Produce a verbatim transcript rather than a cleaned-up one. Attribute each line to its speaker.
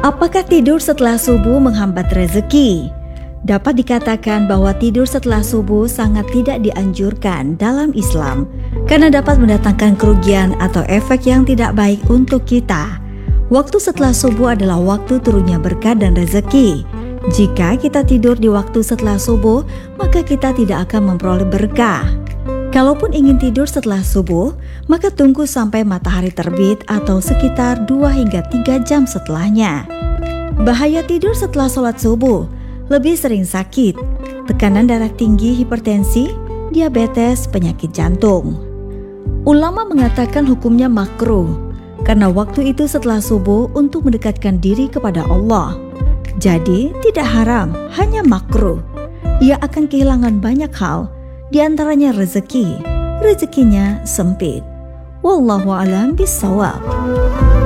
Speaker 1: Apakah tidur setelah subuh menghambat rezeki? Dapat dikatakan bahwa tidur setelah subuh sangat tidak dianjurkan dalam Islam karena dapat mendatangkan kerugian atau efek yang tidak baik untuk kita. Waktu setelah subuh adalah waktu turunnya berkah dan rezeki. Jika kita tidur di waktu setelah subuh, maka kita tidak akan memperoleh berkah. Kalaupun ingin tidur setelah subuh, maka tunggu sampai matahari terbit atau sekitar dua hingga tiga jam setelahnya. Bahaya tidur setelah sholat subuh: lebih sering sakit, tekanan darah tinggi, hipertensi, diabetes, penyakit jantung. Ulama mengatakan hukumnya makruh, karena waktu itu setelah subuh untuk mendekatkan diri kepada Allah. Jadi tidak haram, hanya makruh. Ia akan kehilangan banyak hal, di antaranya rezeki. Rezekinya sempit. Wallahu a'lam bishawab.